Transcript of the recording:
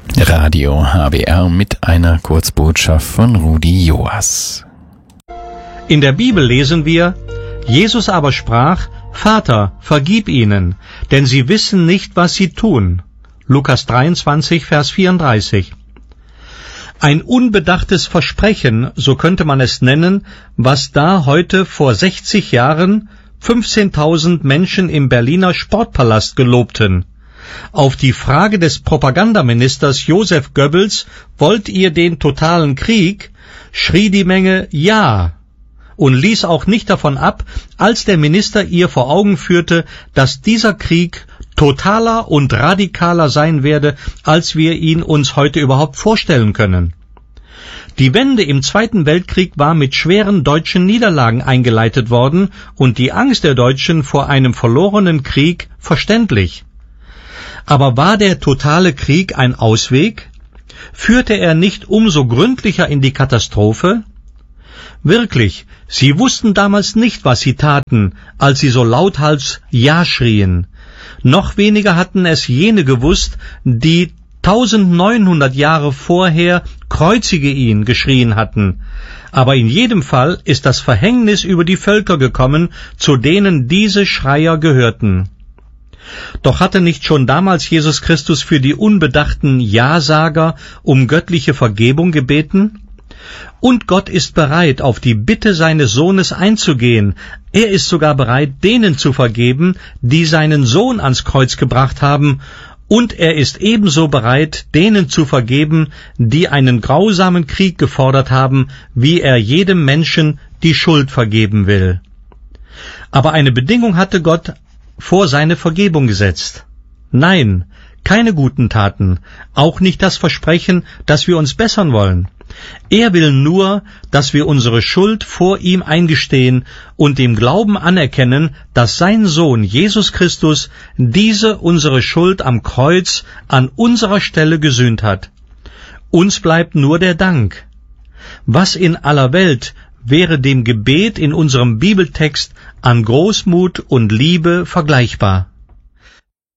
Radio HBR mit einer Kurzbotschaft von Rudi Joas. In der Bibel lesen wir: Jesus aber sprach: Vater, vergib ihnen, denn sie wissen nicht, was sie tun. Lukas 23, Vers 34. Ein unbedachtes Versprechen, so könnte man es nennen, was da heute vor 60 Jahren 15.000 Menschen im Berliner Sportpalast gelobten. Auf die Frage des Propagandaministers Joseph Goebbels: Wollt ihr den totalen Krieg?, schrie die Menge Ja und ließ auch nicht davon ab, als der Minister ihr vor Augen führte, dass dieser Krieg totaler und radikaler sein werde, als wir ihn uns heute überhaupt vorstellen können. Die Wende im Zweiten Weltkrieg war mit schweren deutschen Niederlagen eingeleitet worden und die Angst der Deutschen vor einem verlorenen Krieg verständlich. Aber war der totale Krieg ein Ausweg? Führte er nicht umso gründlicher in die Katastrophe? Wirklich, sie wussten damals nicht, was sie taten, als sie so lauthals Ja schrien. Noch weniger hatten es jene gewusst, die 1900 Jahre vorher Kreuzige ihn geschrien hatten. Aber in jedem Fall ist das Verhängnis über die Völker gekommen, zu denen diese Schreier gehörten. Doch hatte nicht schon damals Jesus Christus für die unbedachten Ja-Sager um göttliche Vergebung gebeten? Und Gott ist bereit, auf die Bitte seines Sohnes einzugehen. Er ist sogar bereit, denen zu vergeben, die seinen Sohn ans Kreuz gebracht haben. Und er ist ebenso bereit, denen zu vergeben, die einen grausamen Krieg gefordert haben, wie er jedem Menschen die Schuld vergeben will. Aber eine Bedingung hatte Gott vor seine Vergebung gesetzt. Nein, keine guten Taten, auch nicht das Versprechen, dass wir uns bessern wollen. Er will nur, dass wir unsere Schuld vor ihm eingestehen und im Glauben anerkennen, dass sein Sohn Jesus Christus diese unsere Schuld am Kreuz an unserer Stelle gesühnt hat. Uns bleibt nur der Dank. Was in aller Welt wäre dem Gebet in unserem Bibeltext an Großmut und Liebe vergleichbar?